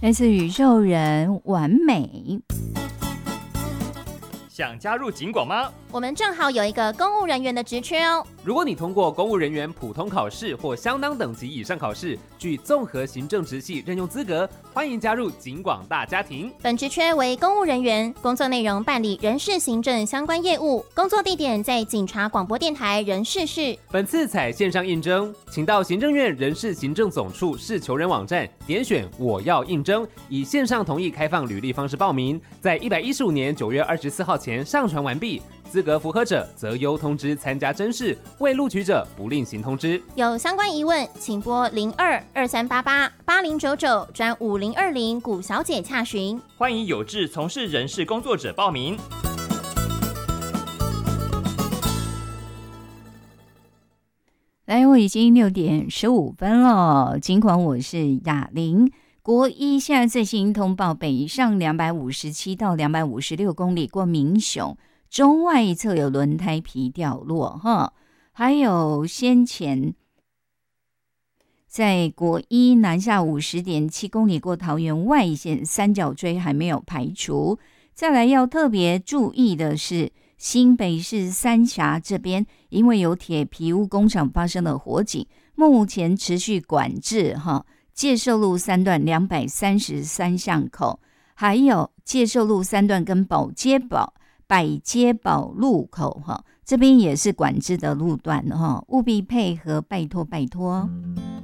来自宇宙人完美。 想加入警广吗？ 我们正好有一个公务人员的职缺哦。 如果你通过公务人员普通考试或相当等级以上考试，具综合行政职系任用资格，欢迎加入警广大家庭。 本职缺为公务人员，工作内容办理人事行政相关业务，工作地点在警察广播电台人事室。 本次采线上应征，请到行政院人事行政总处是求人网站点选我要应征，以线上同意开放履历方式报名，在115年9月24号前上传完毕。资格符合者择优通知参加甄试，未录取者不另行通知。 有相关疑问，请拨02-2388-8099转5020古小姐洽询。 欢迎有志从事人事工作者报名。 来，我已经6点15分了，尽管我是雅玲。国一现在最新通报，北上257到256公里过民雄，中外一侧有轮胎皮掉落哈，还有先前在国一南下50.7公里过桃园外线三角锥还没有排除。再来要特别注意的是，新北市三峡这边因为有铁皮屋工厂发生了火警，目前持续管制哈。介寿路3段233巷口，还有介寿路3段跟百街堡路口哈，这边也是管制的路段哈，务必配合，拜托拜托。